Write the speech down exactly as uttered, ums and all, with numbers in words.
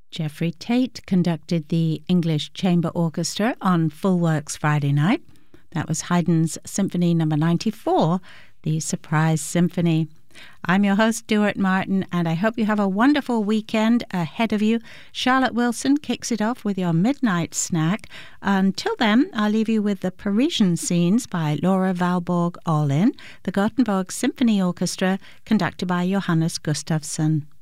Geoffrey Tate conducted the English Chamber Orchestra on Full Works Friday night. That was Haydn's Symphony number ninety-four, the Surprise Symphony. I'm your host, Stuart Martin, and I hope you have a wonderful weekend ahead of you. Charlotte Wilson kicks it off with your midnight snack. Until then, I'll leave you with the Parisian Scenes by Laura Valborg All In, the Gothenburg Symphony Orchestra, conducted by Johannes Gustafsson.